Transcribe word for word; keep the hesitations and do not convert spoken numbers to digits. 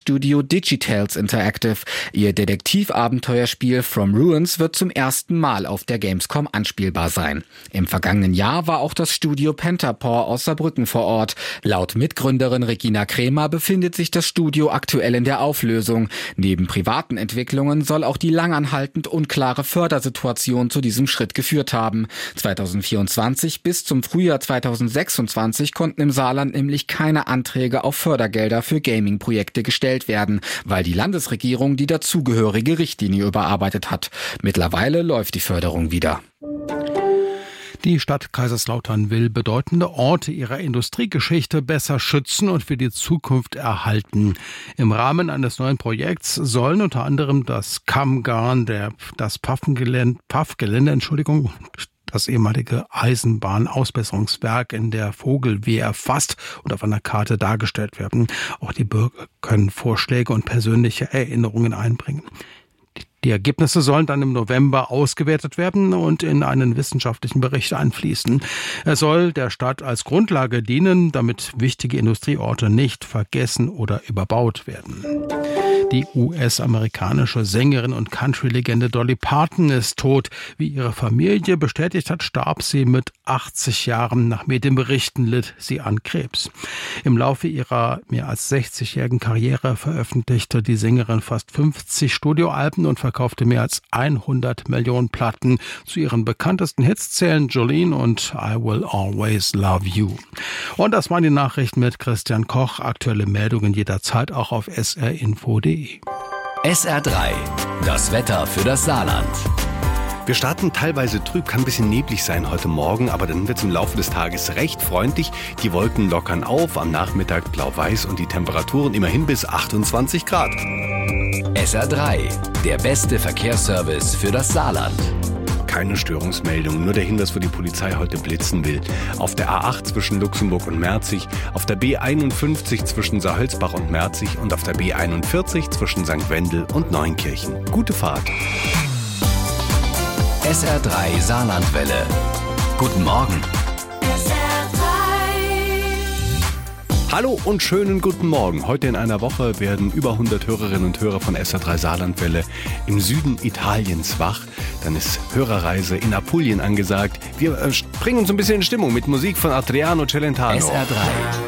Studio Digitales Interactive. Ihr Detektivabenteuerspiel From Ruins wird zum ersten Mal auf der Gamescom anspielbar sein. Im vergangenen Jahr war auch das Studio Pentapaw aus Saarbrücken vor Ort. Laut Mitgründerin Regina Kremer befindet sich das Studio aktuell in der Auflösung. Neben privaten Entwicklungen soll auch die langanhaltend unklare Fördersituation zu diesem Schritt geführt haben. zweitausendvierundzwanzig bis zum Frühjahr zweitausendsechsundzwanzig konnten im Saarland nämlich keine Anträge auf Fördergelder für Gaming-Projekte gestellt werden, weil die Landesregierung die dazugehörige Richtlinie überarbeitet hat. Mittlerweile läuft die Förderung wieder. Die Stadt Kaiserslautern will bedeutende Orte ihrer Industriegeschichte besser schützen und für die Zukunft erhalten. Im Rahmen eines neuen Projekts sollen unter anderem das Kammgarn, der, das Pfaffengelände, Pfaffgelände, Entschuldigung, das ehemalige Eisenbahnausbesserungswerk in der Vogelwehe erfasst und auf einer Karte dargestellt werden. Auch die Bürger können Vorschläge und persönliche Erinnerungen einbringen. Die Ergebnisse sollen dann im November ausgewertet werden und in einen wissenschaftlichen Bericht einfließen. Er soll der Stadt als Grundlage dienen, damit wichtige Industrieorte nicht vergessen oder überbaut werden. Die U S-amerikanische Sängerin und Country-Legende Dolly Parton ist tot. Wie ihre Familie bestätigt hat, starb sie mit achtzig Jahren. Nach Medienberichten litt sie an Krebs. Im Laufe ihrer mehr als sechzigjährigen Karriere veröffentlichte die Sängerin fast fünfzig Studioalben und verkaufte mehr als hundert Millionen Platten. Zu ihren bekanntesten Hits zählen Jolene und I Will Always Love You. Und das waren die Nachrichten mit Christian Koch. Aktuelle Meldungen jederzeit auch auf s r info punkt d e. S R drei, das Wetter für das Saarland. Wir starten teilweise trüb, kann ein bisschen neblig sein heute Morgen, aber dann wird es im Laufe des Tages recht freundlich. Die Wolken lockern auf, am Nachmittag blau-weiß und die Temperaturen immerhin bis achtundzwanzig Grad. S R drei, der beste Verkehrsservice für das Saarland. Keine Störungsmeldung, nur der Hinweis, wo die Polizei heute blitzen will. Auf der A acht zwischen Luxemburg und Merzig, auf der B einundfünfzig zwischen Saarhölzbach und Merzig und auf der B einundvierzig zwischen Sankt Wendel und Neunkirchen. Gute Fahrt. S R drei Saarlandwelle. Guten Morgen. S R drei. Hallo und schönen guten Morgen. Heute in einer Woche werden über hundert Hörerinnen und Hörer von S R drei Saarlandwelle im Süden Italiens wach. Dann ist Hörerreise in Apulien angesagt. Wir bringen uns ein bisschen in Stimmung mit Musik von Adriano Celentano. S R drei.